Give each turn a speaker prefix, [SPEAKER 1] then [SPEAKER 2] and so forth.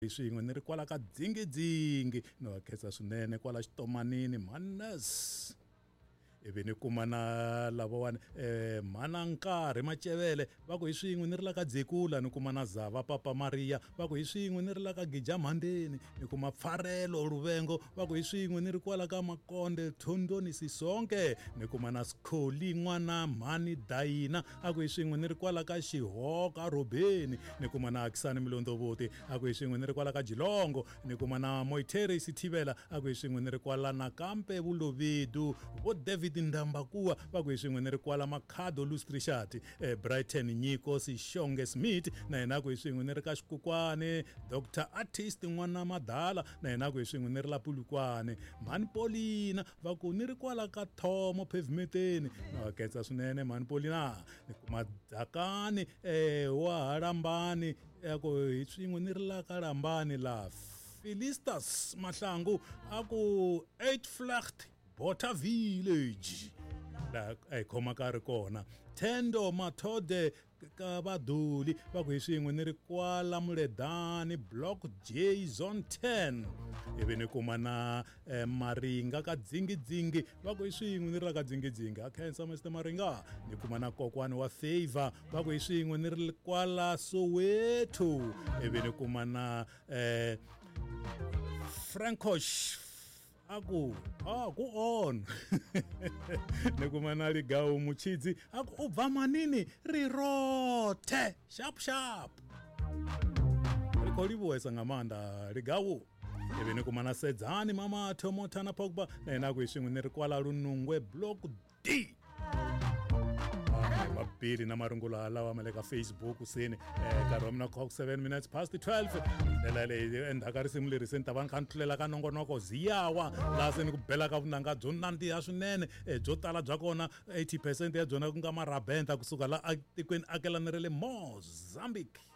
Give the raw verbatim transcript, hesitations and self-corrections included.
[SPEAKER 1] swin'we ni ri kwala ka dzingidzingi no khetsa swinene kwala xitomanini Manas ivi ni kuma na lavawani eh mana nkarhi Macevele va ku hi swin'we ni ri la ka Dzekula ni kuma na Zava Papa Maria va ku hi swin'we ni ri la ka Gijamandeni ni kuma Pfarelo Ruvengo va ku hi swin'we ni ri kwala ka Makonde Thondoni Sisonke ni kuma na Skholi n'wana Mhani Dayina a ku hi swin'we ni ri kwala ka Xihoka Robeni ni kuma na Akisani Milondovoti a ku hi swin'we ni ri kwala ka Jilongo ni kuma na Moitere Sithivela a ku hi swin'we ni ri kwala na Kampe Vulovidu vo David Ndambakuwa va ku hi swin'we ni ri kwala Makhado Lustrishati eh, Brighton Nyiko Sishonge Smith na yena ku hi swin'we ni ri ka Xikukwane Doctor Artist n'wana Madala na yena ku hi swin'we ni ri la Pulukwane Mani Polina va ku ni ri kwala ka Thomo Pavementeni na ketsa swinene Mani Polina ni kuma Dzakani eh wa Rambani ya ku hi swin'we ni ri la ka Rambani la Philistas Mahlangu a ku eight Flacht Bota Village la ai khoma ka ri kona Tendo Mathode ka Baduli va ku hi swin'we ni ri kwala Muledani Block J Zone ten ivi ni kuma na eh, Maringa ka Dzingidzingi va ku hi swin'we ni ri la ka Dzingidzingi a khensa Mister Maringa ni kuma na kokwani wa Favor va ku hi swin'we ni ri kwala Soweto ivi ni kuma na eh, Francosh aku ah ku on ni kuma na Ligau Muchidzi aku ubva manini rirote sharp sharp rikolivuwesa ngamanda Ligau ivi ni kuma na Sedzani Mama Tomotana Pogba na yena ku hi swin'we ni ri kwala Lunungwe Block D mabili na marungula lawa male ka Facebook sini eh karomna clock seven minutes past twelve lela le endhaka risimu leri senta van kantlela ka nongonoko ziyawa la seni ku bela ka vunanga byo nandiha swinene eh byo tala bya kona eighty percent ya byona ku nga marabenta kusuka la atikweni akelani rele Mozambique.